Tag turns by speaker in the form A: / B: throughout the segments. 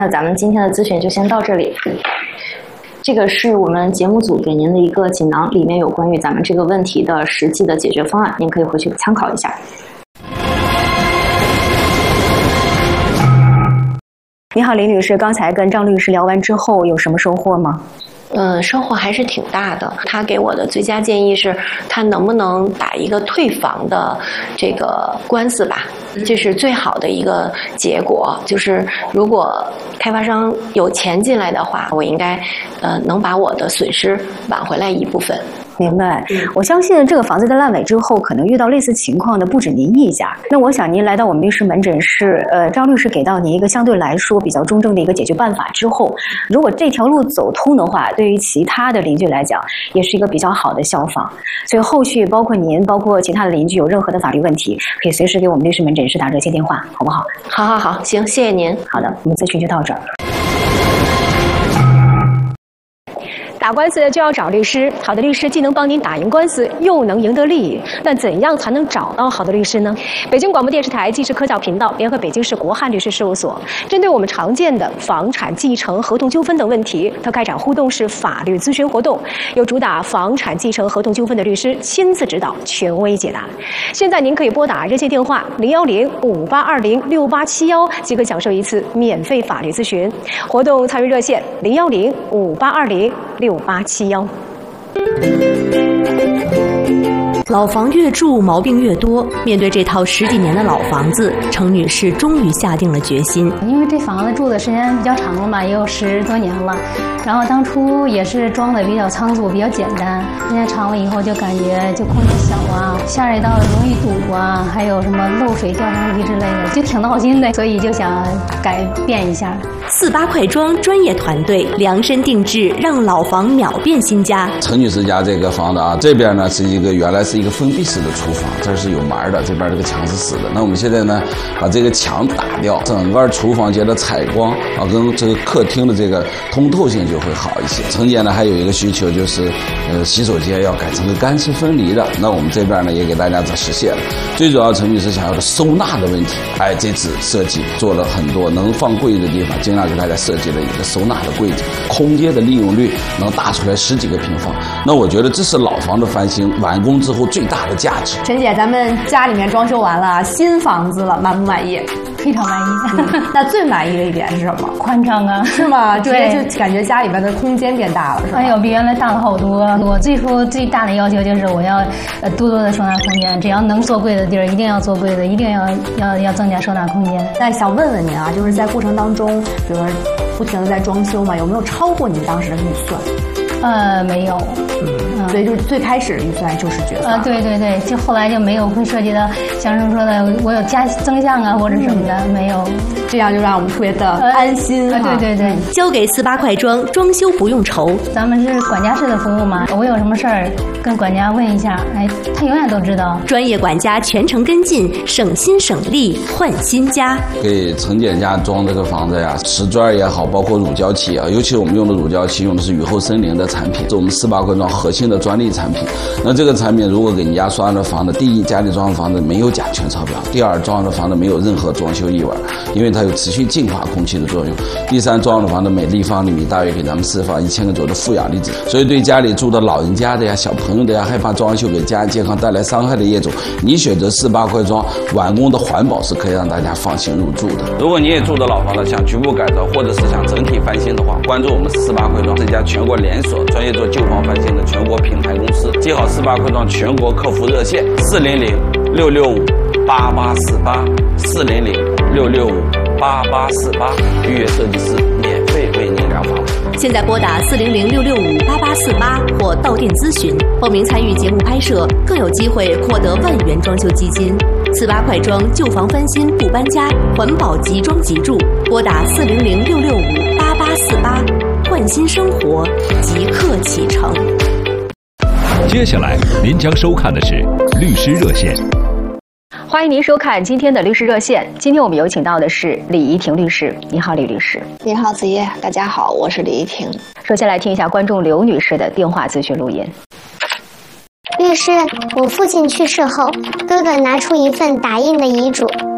A: 那咱们今天的咨询就先到这里。这个是我们节目组给您的一个锦囊，里面有关于咱们这个问题的实际的解决方案，您可以回去参考一下。你好，林律师，刚才跟张律师聊完之后，有什么收获吗？
B: 收获还是挺大的。他给我的最佳建议是，他能不能打一个退房的这个官司吧，这是最好的一个结果。就是如果开发商有钱进来的话，我应该能把我的损失挽回来一部分。
A: 明白，我相信这个房子在烂尾之后，可能遇到类似情况的不止您一家。那我想您来到我们律师门诊室，张律师给到您一个相对来说比较中正的一个解决办法之后，如果这条路走通的话，对于其他的邻居来讲，也是一个比较好的效仿。所以后续包括您，包括其他的邻居有任何的法律问题，可以随时给我们律师门诊室打热线电话，好不好？
B: 好，行，谢谢您。
A: 好的，我们咨询就到这儿。
C: 打官司就要找律师，好的律师既能帮您打赢官司，又能赢得利益。但怎样才能找到好的律师呢？北京广播电视台纪实科教频道联合北京市国汉律师事务所，针对我们常见的房产继承、合同纠纷等问题，它开展互动式法律咨询活动，由主打房产继承、合同纠纷的律师亲自指导，权威解答。现在您可以拨打热线电话010-5820-6871，即可享受一次免费法律咨询。活动参与热线010-5820-6871。
D: 老房越住毛病越多，面对这套10几年的老房子，程女士终于下定了决心。
E: 因为这房子住的时间比较长了嘛，也有10多年了，然后当初也是装的比较仓促，比较简单。时间长了以后就感觉就空气小啊，下水道容易堵啊，还有什么漏水掉上去之类的，就挺闹心的，所以就想改变一下。
D: 48快装专业团队量身定制，让老房秒变新家。
F: 程女士家这个房子啊，这边呢是原来是一个封闭式的厨房，这是有门的，这边这个墙是死的。那我们现在呢，把这个墙打掉，整个厨房间的采光啊，跟这个客厅的这个通透性就会好一些。程姐呢还有一个需求就是，洗手间要改成个干湿分离的。那我们这边呢也给大家实现了。最主要，程女士想要的收纳的问题，这次设计做了很多能放柜子的地方，尽量给大家设计了一个收纳的柜子，空间的利用率能大出来10几个平方。那我觉得这是老房的翻新完工之后最大的价值。
G: 陈姐，咱们家里面装修完了，新房子了，满不满意？
E: 非常满意。
G: 那最满意的一点是什么？
E: 宽敞啊，
G: 是吗？对，就感觉家里边的空间变大了，是吧？
E: 哎呦，比原来大了好多。我最大的要求就是我要多的收纳空间，只要能做柜的地儿，一定要做柜子，一定要增加收纳空间。
G: 那想问问您啊，就是在过程当中，比如说不停的在装修嘛，有没有超过您当时的预算？
E: 没有。
G: 所以就是最开始的预算就是决算。
E: 对，就后来就没有会涉及到像是说的我有加增项啊或者什么的，没有，
G: 这样就让我们特别的安心。
E: 对，
D: 交给48快装，装修不用愁。
E: 咱们是管家式的服务嘛，我有什么事儿跟管家问一下，他永远都知道。
D: 专业管家全程跟进，省心省力换新家。
F: 给程姐家装这个房子呀，瓷砖也好，包括乳胶漆啊，尤其我们用的乳胶漆用的是雨后森林的产品，是我们48快装核心的专利产品。那这个产品如果给你家装的房子，第一，家里装的房子没有甲醛超标；第二，装的房子没有任何装修异味，因为它有持续净化空气的作用；第三，装的房子每立方厘米大约给咱们释放1000个左右的负氧离子，所以对家里住的老人家的呀、小朋友的呀、害怕装修给家人健康带来伤害的业主，你选择48快装，完工的环保是可以让大家放心入住的。如果你也住的老房子想局部改造，或者是想整体翻新的话，关注我们48快装，这家全国连锁专业做旧房翻新的全国品牌公司。记好48快装全国客服热线400-665-8848，400-665-8848，预约设计师免费为您量房。
D: 现在拨打400-665-8848或到店咨询，报名参与节目拍摄，更有机会获得万元装修基金。48快装，旧房翻新不搬家，环保即装即住。拨打400-665-8848，换新生活即刻启程。
H: 接下来您将收看的是律师热线。
C: 欢迎您收看今天的律师热线。今天我们有请到的是李怡婷律师。你好，李律师。
B: 你好，子叶。大家好，我是李怡婷。
C: 首先来听一下观众刘女士的电话咨询录音。
I: 律师，我父亲去世后，哥哥拿出一份打印的遗嘱，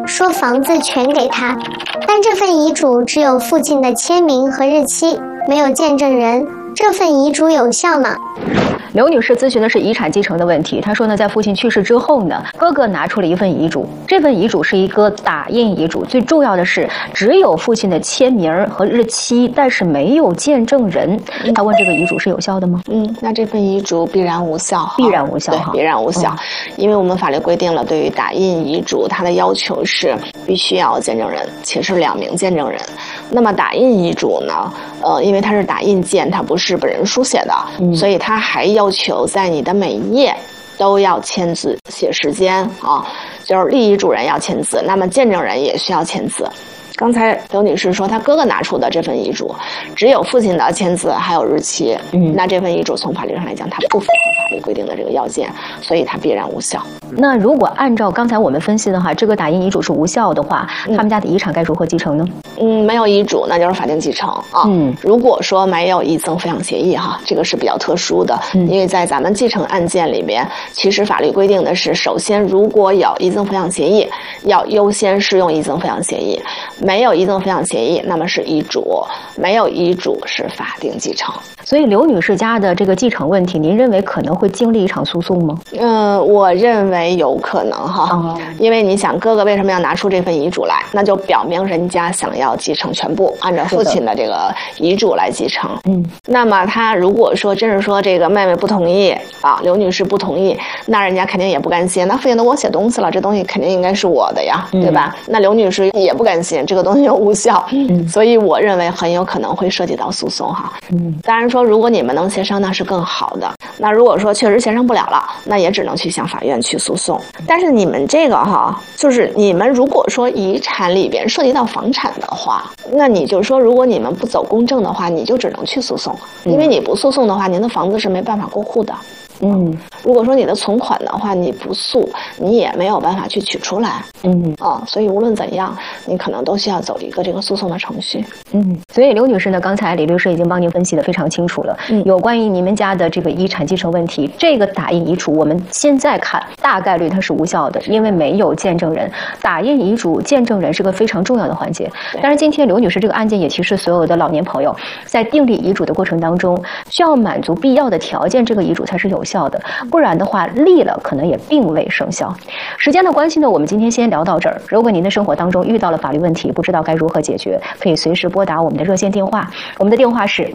I: 说房子全给他，但这份遗嘱只有父亲的签名和日期，没有见证人，这份遗嘱有效吗？
A: 刘女士咨询的是遗产继承的问题。她说呢，在父亲去世之后呢，哥哥拿出了一份遗嘱，这份遗嘱是一个打印遗嘱，最重要的是只有父亲的签名和日期，但是没有见证人。她问这个遗嘱是有效的吗？
B: 那这份遗嘱必然无效，
A: 必然无效，
B: 对，必然无效，因为我们法律规定了，对于打印遗嘱，它的要求是必须要见证人，且是2名见证人。那么打印遗嘱呢，因为它是打印件，它不是本人书写的，所以它还要求在你的每一页都要签字写时间啊，就是立遗嘱人要签字，那么见证人也需要签字。刚才刘女士说她哥哥拿出的这份遗嘱只有父亲的签字还有日期，那这份遗嘱从法律上来讲它不符合法律规定的这个要件，所以它必然无效。
A: 那如果按照刚才我们分析的话，这个打印遗嘱是无效的话，他们家的遗产该如何继承呢？
B: 没有遗嘱那就是法定继承啊。如果说没有遗赠抚养协议哈，这个是比较特殊的，因为在咱们继承案件里边，其实法律规定的是，首先如果有遗赠抚养协议，要优先适用遗赠抚养协议。没有遗赠抚养协议，那么是遗嘱；没有遗嘱是法定继承。
A: 所以刘女士家的这个继承问题，您认为可能会经历一场诉讼吗？
B: 我认为有可能哈，因为你想，哥哥为什么要拿出这份遗嘱来？那就表明人家想要继承全部，按照父亲的这个遗嘱来继承。那么他如果说真是说这个妹妹不同意啊，刘女士不同意，那人家肯定也不甘心。那父亲都给我写东西了，这东西肯定应该是我的呀，对吧？那刘女士也不甘心，这个东西又无效，所以我认为很有可能会涉及到诉讼哈。当然说，如果你们能协商，那是更好的。那如果说确实协商不了了，那也只能去向法院去诉讼。但是你们这个哈，就是你们如果说遗产里边涉及到房产的话，那你就说，如果你们不走公证的话，你就只能去诉讼，因为你不诉讼的话，您的房子是没办法过户的。如果说你的存款的话，你不诉，你也没有办法去取出来。所以无论怎样，你可能都需要走一个这个诉讼的程序。
A: 所以刘女士呢，刚才李律师已经帮您分析得非常清楚了。有关于你们家的这个遗产继承问题，这个打印遗嘱我们现在看大概率它是无效的，因为没有见证人。打印遗嘱见证人是个非常重要的环节。当然，今天刘女士这个案件也提示所有的老年朋友，在订立遗嘱的过程当中，需要满足必要的条件，这个遗嘱才是有效的，不然的话立了可能也并未生效。时间的关系呢，我们今天先聊到这儿。如果您的生活当中遇到了法律问题，不知道该如何解决，可以随时拨打我们的热线电话，我们的电话是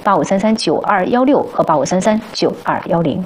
A: 85339216和85339210。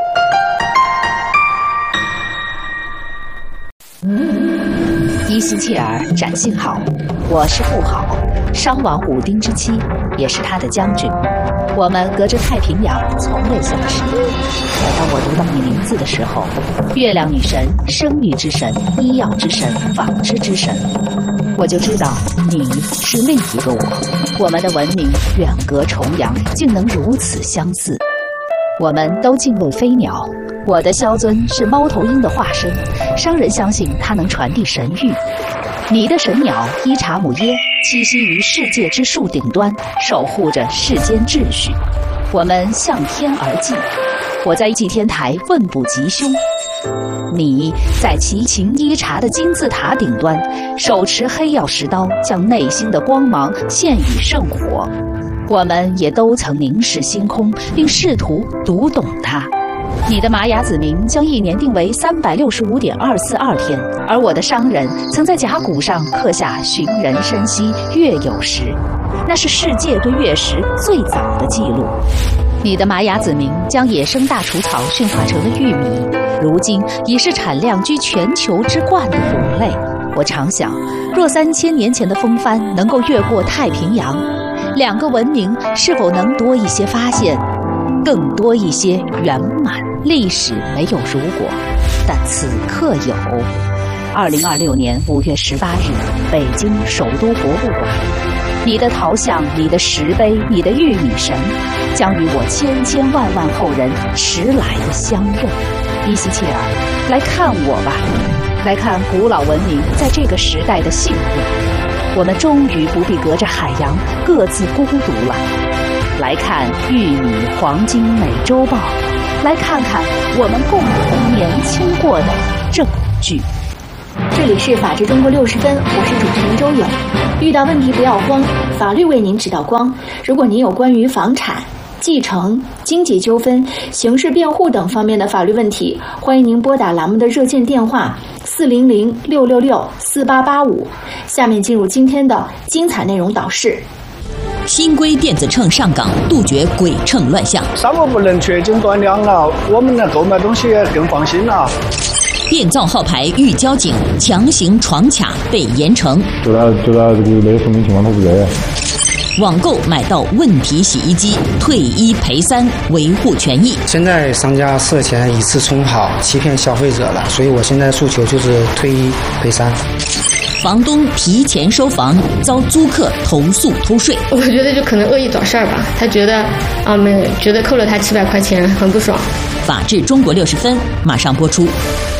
J: 伊西切尔展信号，我是不好，商王武丁之妻，也是他的将军。我们隔着太平洋，从未相识。可当我读到你名字的时候，月亮女神、生育之神、医药之神、纺织之神，我就知道你是另一个我。我们的文明远隔重洋，竟能如此相似。我们都敬畏飞鸟，我的萧尊是猫头鹰的化身，商人相信它能传递神谕。你的神鸟伊查姆耶栖息于世界之树顶端，守护着世间秩序。我们向天而祭，我在祭天台问卜吉凶，你在齐秦伊察的金字塔顶端，手持黑曜石刀，将内心的光芒献与圣火。我们也都曾凝视星空，并试图读懂它。你的玛雅子民将一年定为365.242天，而我的商人曾在甲骨上刻下寻人深溪月有时，那是世界对月食最早的记录。你的玛雅子民将野生大除草驯化成了玉米，如今已是产量居全球之冠的谷类。我常想，若3000年前的风帆能够越过太平洋，两个文明是否能多一些发现，更多一些圆满？历史没有如果，但此刻有。2026年5月18日，北京首都博物馆，你的陶像、你的石碑、你的玉米神，将与我千千万万后人迟来的相认。伊西切尔，来看我吧，来看古老文明在这个时代的幸运。我们终于不必隔着海洋各自孤独了。来看玉米黄金美洲豹，来看看我们共同年轻过的证据。
K: 这里是法治中国60分，我是主持人周勇。遇到问题不要慌，法律为您指导光。如果您有关于房产、继承、经济纠纷、刑事辩护等方面的法律问题，欢迎您拨打栏目的热线电话400-666-4885。下面进入今天的精彩内容导视。
J: 新规电子秤上岗，杜绝鬼秤乱象。
L: 商务不能缺斤短两了，我们呢购买东西更放心了。
J: 变造号牌遇交警，强行闯卡被严惩。
M: 就到这个没有说明情况，他不对。
J: 网购买到问题洗衣机，退1赔3，维护权益。
N: 现在商家涉嫌以次充好，欺骗消费者了，所以我现在诉求就是退1赔3。
J: 房东提前收房，遭租客投诉偷税。
O: 我觉得就可能恶意找事儿吧，他觉得觉得扣了他700块钱很不爽。
J: 法治中国60分马上播出。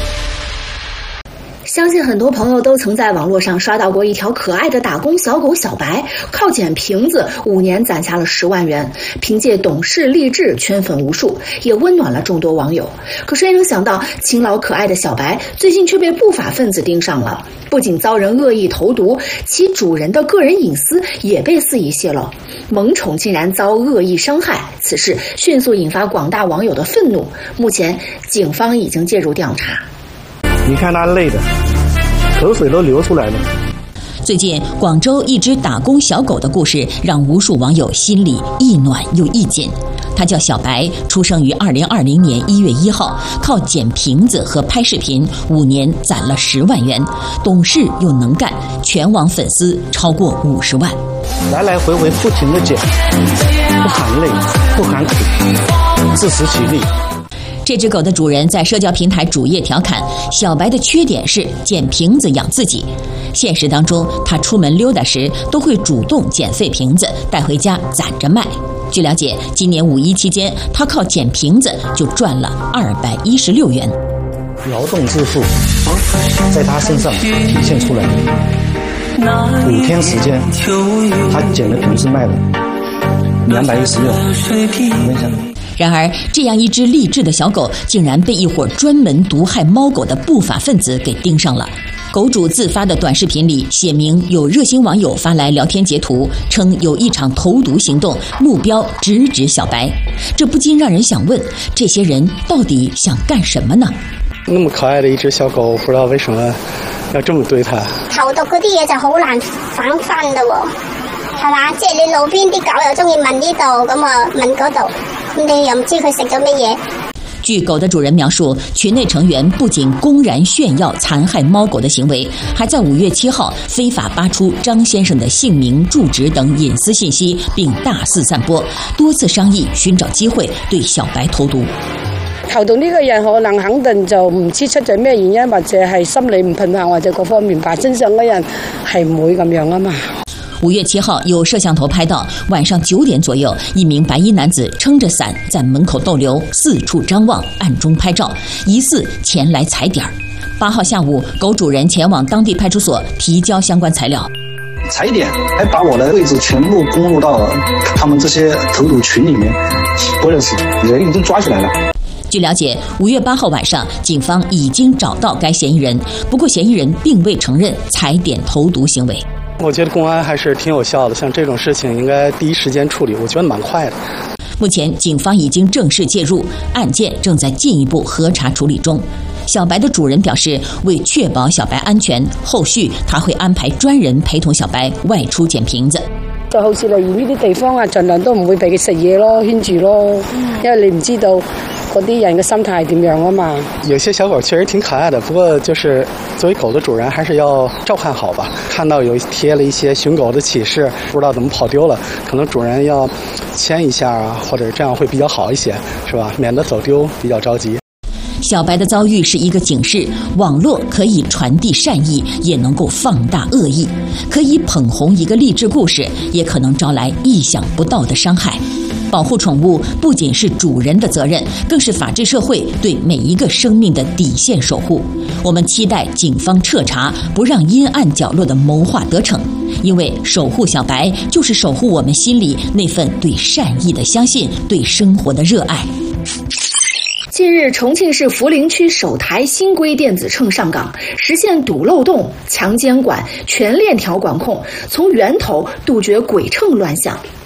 K: 相信很多朋友都曾在网络上刷到过一条可爱的打工小狗小白，靠捡瓶子5年攒下了10万元，凭借懂事励志圈粉无数，也温暖了众多网友。可谁能想到，勤劳可爱的小白最近却被不法分子盯上了，不仅遭人恶意投毒，其主人的个人隐私也被肆意泄露，萌宠竟然遭恶意伤害，此事迅速引发广大网友的愤怒。目前警方已经介入调查。
L: 你看他累的，口水都流出来了。
J: 最近，广州一只打工小狗的故事让无数网友心里一暖又一紧。它叫小白，出生于2020年1月1号，靠捡瓶子和拍视频5年攒了10万元，懂事又能干，全网粉丝超过50万。
L: 来来回回不停地捡，不喊累，不喊苦，自食其力。
J: 这只狗的主人在社交平台主页调侃，小白的缺点是捡瓶子养自己。现实当中，他出门溜达时都会主动捡废瓶子带回家攒着卖。据了解，今年5·1期间，他靠捡瓶子就赚了216元。
L: 劳动致富在他身上体现出来，5天时间，他捡的瓶子卖了216。
J: 然而，这样一只励志的小狗，竟然被一伙专门毒害猫狗的不法分子给盯上了。狗主自发的短视频里写明有热心网友发来聊天截图，称有一场投毒行动，目标直指小白。这不禁让人想问，这些人到底想干什么呢？
L: 那麼可愛的一隻小狗，不知道為什麼要這麼對它。
I: 投毒嗰啲嘢就好難反翻嘞喎，係嘛？即係你路邊啲狗又中意聞呢度，咁啊聞嗰度，咁你又唔知佢食咗乜嘢。
J: 據狗的主人描述，群內成員不僅公然炫耀殘害貓狗的行為，還在5月7號非法扒出張先生的姓名、住址等隱私信息，並大肆散播，多次商議尋找機會對小白投毒。
P: 投毒呢個人可能肯定就唔知出咗咩原因，或者係心理唔平衡，或者各方面吧。真相嘅人係唔會咁樣啊嘛。
J: 5月7號，有攝像頭拍到晚上9點左右，一名白衣男子撐着傘在門口逗留，四處張望，暗中拍照，疑似前來踩點。8號下午，狗主人前往當地派出所提交相關材料。
Q: 踩點，還把我的位置全部公布到了他們這些投毒群裡面，不認識，人已經抓起來了。
J: 據了解，5月8號晚上，警方已經找到該嫌疑人，不過嫌疑人並未承認踩點投毒行為。
L: 我覺得公安還是挺有效的，像這種事情應該第一時間處理，我覺得蠻快的。
J: 目前警方已經正式介入，案件正在進一步核查處理中。小白的主人表示，為確保小白安全，後續他會安排專人陪同小白外出撿瓶子。
P: 就好似例如呢啲地方啊，盡量都唔會俾佢食嘢咯，圈住咯，因為你唔知道嗰啲人嘅心態係點樣啊嘛。
L: 有些小狗確實挺可愛的，不過就是作為狗的主人，還是要照看好吧。看到有貼了一些尋狗的啟示，不知道怎麼跑丟了，可能主人要牽一下啊，或者這樣會比較好一些，是吧？免得走丟比較着急。
J: 小白的遭遇是一個警示，網絡可以傳遞善意，也能夠放大惡意，可以捧紅一個勵志故事，也可能招來意想不到的傷害。保護寵物不僅是主人的責任，更是法治社會對每一個生命的底線守護。我們期待警方徹查，不讓陰暗角落的謀劃得逞，因為守護小白就是守護我們心裡那份對善意的相信，對生活的熱愛。
K: 近日，重庆市涪陵区首台新规电子秤上岗，实现堵漏洞、强监管、全链条管控，从源头杜绝鬼秤乱象。